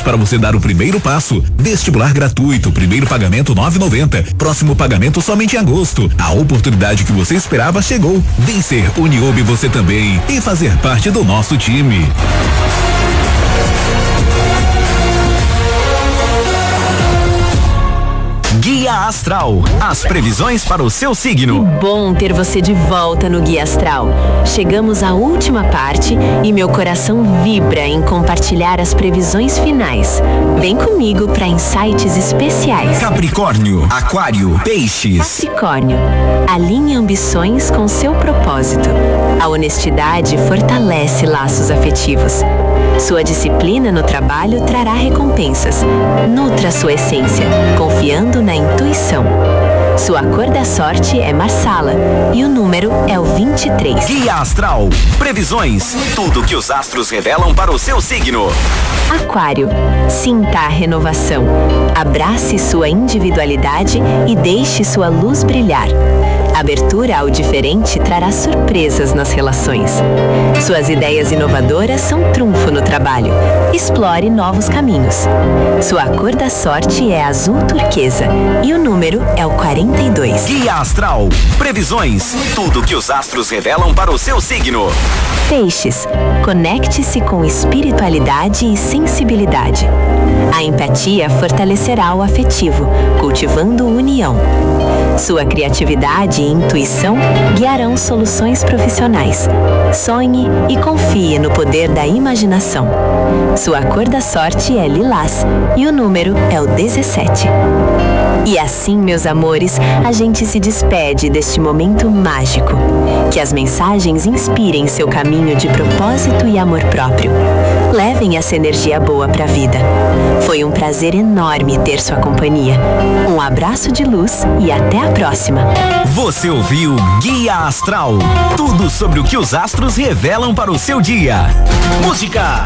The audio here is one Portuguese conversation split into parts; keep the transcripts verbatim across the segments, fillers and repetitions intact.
para você dar o primeiro passo. Vestibular gratuito, primeiro pagamento nove e noventa, próximo pagamento somente em agosto. A oportunidade que você esperava chegou. Vem ser Uniub você também e fazer parte do nosso time. Guia Astral, as previsões para o seu signo. Que bom ter você de volta no Guia Astral. Chegamos à última parte e meu coração vibra em compartilhar as previsões finais. Vem comigo para insights especiais. Capricórnio, Aquário, Peixes. Capricórnio, alinhe ambições com seu propósito. A honestidade fortalece laços afetivos. Sua disciplina no trabalho trará recompensas. Nutra sua essência, confiando na intuição. Sua cor da sorte é marsala e o número é o vinte e três. Guia Astral, previsões, tudo que os astros revelam para o seu signo. Aquário, sinta a renovação. Abrace sua individualidade e deixe sua luz brilhar. Abertura ao diferente trará surpresas nas relações. Suas ideias inovadoras são trunfo no trabalho. Explore novos caminhos. Sua cor da sorte é azul turquesa e o número é o quarenta e dois. Guia Astral, previsões, tudo que os astros revelam para o seu signo. Peixes, conecte-se com espiritualidade e sensibilidade. A empatia fortalecerá o afetivo, cultivando união. Sua criatividade e intuição guiarão soluções profissionais. Sonhe e confie no poder da imaginação. Sua cor da sorte é lilás e o número é o dezessete. E assim, meus amores, a gente se despede deste momento mágico. Que as mensagens inspirem seu caminho de propósito e amor próprio. Levem essa energia boa pra vida. Foi um prazer enorme ter sua companhia. Um abraço de luz e até a próxima. Você ouviu Guia Astral, tudo sobre o que os astros revelam para o seu dia. Música,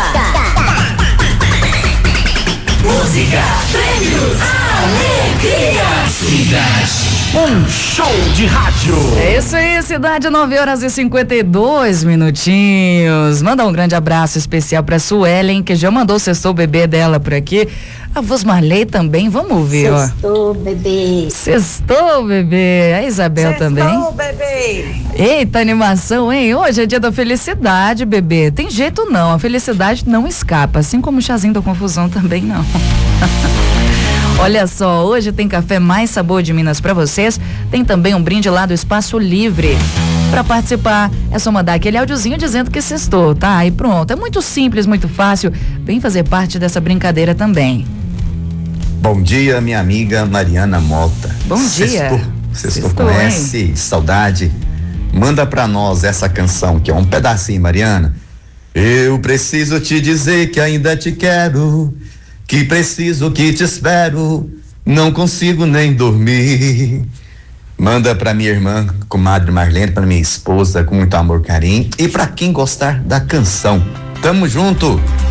música, prêmios, alegria, cidade. Um show de rádio. É isso aí, cidade, nove horas e cinquenta e dois minutinhos. Manda um grande abraço especial pra Suelen, que já mandou o sextou bebê dela por aqui. A voz Marley também, vamos ouvir, ó. Sextou, bebê. Sextou, bebê. A Isabel Sextou, também. Sextou, bebê. Eita animação, hein? Hoje é dia da felicidade, bebê. Tem jeito não, a felicidade não escapa, assim como o chazinho da confusão também não. Olha só, hoje tem café mais sabor de Minas pra vocês. Tem também um brinde lá do Espaço Livre. Para participar, é só mandar aquele áudiozinho dizendo que sextou, tá? Aí pronto, é muito simples, muito fácil. Vem fazer parte dessa brincadeira também. Bom dia, minha amiga Mariana Mota. Bom dia. Sextou, sextou com S, saudade. Manda pra nós essa canção, que é um pedacinho, Mariana. Eu preciso te dizer que ainda te quero, que preciso que te espero, não consigo nem dormir. Manda pra minha irmã, comadre Marlene, pra minha esposa, com muito amor e carinho, e pra quem gostar da canção. Tamo junto.